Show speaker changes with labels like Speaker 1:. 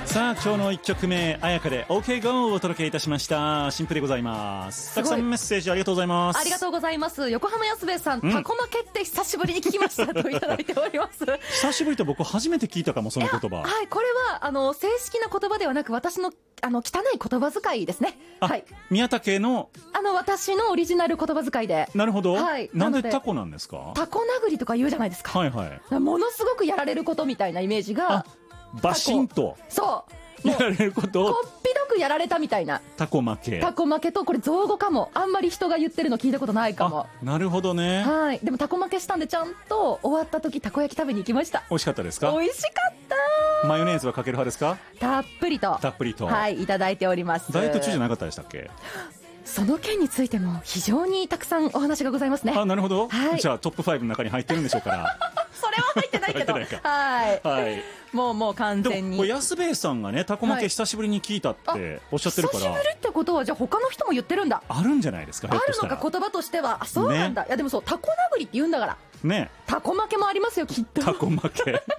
Speaker 1: さあ今日の1曲目、彩香で OK Go をお届けいたしました。新婦でございます。たくさんメッセージありがとうございます。
Speaker 2: ありがとうございます。横浜安兵衛さん、タコ負けって久しぶりに聞きましたといただいております。
Speaker 1: 久しぶりと僕初めて聞いたかも、その言葉。
Speaker 2: はい、これは正式な言葉ではなく、私の汚い言葉遣いですね。はい。
Speaker 1: 宮武の
Speaker 2: 私のオリジナル言葉遣いで。
Speaker 1: なるほど。
Speaker 2: はい。
Speaker 1: なんでタコなんですか？
Speaker 2: タコ殴りとか言うじゃないですか。
Speaker 1: はいはい。
Speaker 2: ものすごくやられることみたいなイメージが。
Speaker 1: バシンと。
Speaker 2: そう。
Speaker 1: やられることを
Speaker 2: こっぴどくやられたみたいな。
Speaker 1: タコ負け。
Speaker 2: タコ負けと、これ造語かも。あんまり人が言ってるの聞いたことないかも。
Speaker 1: なるほどね。
Speaker 2: はい。でもタコ負けしたんで、ちゃんと終わった時たこ焼き食べに行きました。
Speaker 1: 美味しかったですか？
Speaker 2: 美味しかった。
Speaker 1: マヨネーズはかける派ですか？
Speaker 2: たっぷりと。
Speaker 1: たっぷりと。
Speaker 2: はい、いただいております。
Speaker 1: ダイエット中じゃなかったでしたっけ？
Speaker 2: その件についても非常にたくさんお話がございますね。
Speaker 1: なるほど。
Speaker 2: はい、
Speaker 1: じゃあトップ5の中に入ってるんでしょうから。
Speaker 2: それは入ってないけど。はい。はい。もう完全に。
Speaker 1: でも安兵衛さんがね、タコ負け久しぶりに聞いたっておっしゃってるから。
Speaker 2: 久しぶりってことは、じゃあ他の人も言ってるんだ。
Speaker 1: あるんじゃないですか。
Speaker 2: あるのか、言葉としては。そうなんだ。いやでもそう、タコ殴りって言うんだから。
Speaker 1: ね。
Speaker 2: タコ負けもありますよ、きっと。
Speaker 1: タコ負け。